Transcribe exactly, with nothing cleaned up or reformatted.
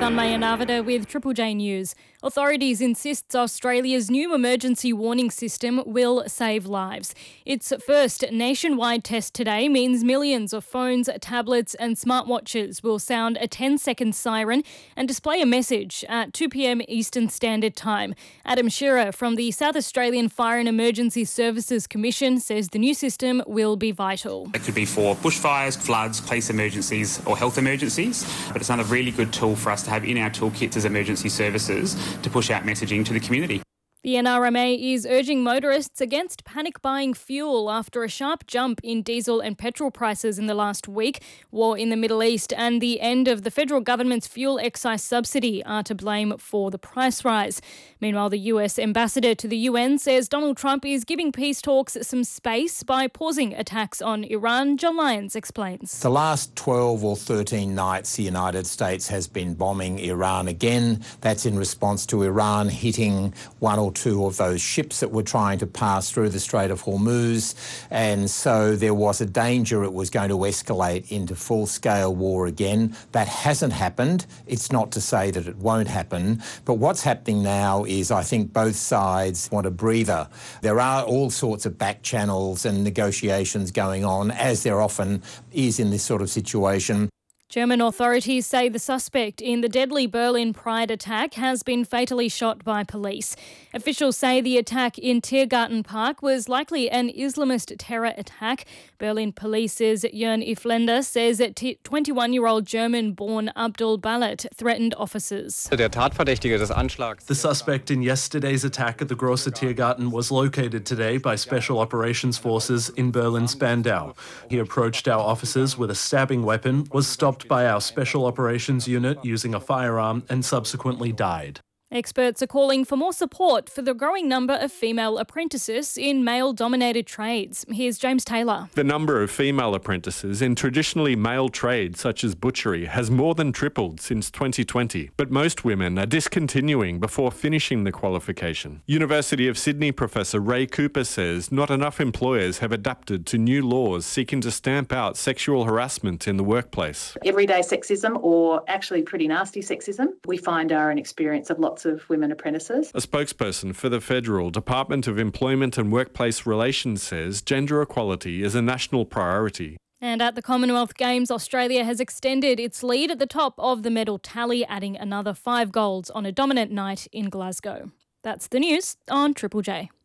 Thanmaya Navada with Triple J News. Authorities insist Australia's new emergency warning system will save lives. Its first nationwide test today means millions of phones, tablets and smartwatches will sound a ten-second siren and display a message at two p m Eastern Standard Time. Adam Shearer from the South Australian Fire and Emergency Services Commission says the new system will be vital. It could be for bushfires, floods, police emergencies or health emergencies, but it's another really good tool for us to have in our toolkits as emergency services to push out messaging to the community. The N R M A is urging motorists against panic buying fuel after a sharp jump in diesel and petrol prices in the last week. War in the Middle East and the end of the federal government's fuel excise subsidy are to blame for the price rise. Meanwhile, the U S ambassador to the U N says Donald Trump is giving peace talks some space by pausing attacks on Iran. John Lyons explains. The last twelve or thirteen nights, the United States has been bombing Iran again. That's in response to Iran hitting one or two of those ships that were trying to pass through the Strait of Hormuz. And so there was a danger it was going to escalate into full-scale war again. That hasn't happened. It's not to say that it won't happen. But what's happening now is I think both sides want a breather. There are all sorts of back channels and negotiations going on, as there often is in this sort of situation. German authorities say the suspect in the deadly Berlin Pride attack has been fatally shot by police. Officials say the attack in Tiergarten Park was likely an Islamist terror attack. Berlin Police's Jörn Iflender says that twenty-one-year-old German-born Abdul Balat threatened officers. The suspect in yesterday's attack at the Grosse Tiergarten was located today by Special Operations Forces in Berlin-Spandau. He approached our officers with a stabbing weapon, was stopped by our Special Operations Unit using a firearm and subsequently died. Experts are calling for more support for the growing number of female apprentices in male-dominated trades. Here's James Taylor. The number of female apprentices in traditionally male trades such as butchery has more than tripled since twenty twenty, but most women are discontinuing before finishing the qualification. University of Sydney professor Ray Cooper says not enough employers have adapted to new laws seeking to stamp out sexual harassment in the workplace. Everyday sexism, or actually pretty nasty sexism, we find are an experience of lots of women apprentices. A spokesperson for the Federal Department of Employment and Workplace Relations says gender equality is a national priority. And at the Commonwealth Games, Australia has extended its lead at the top of the medal tally, adding another five golds on a dominant night in Glasgow. That's the news on Triple J.